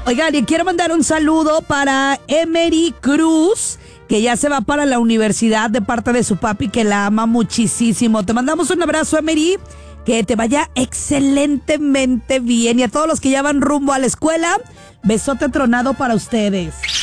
Oigan, y quiero mandar un saludo para Emery Cruz, que ya se va para la universidad de parte de su papi, que la ama muchísimo. Te mandamos un abrazo, Emery, que te vaya excelentemente bien. Y a todos los que ya van rumbo a la escuela, besote tronado para ustedes.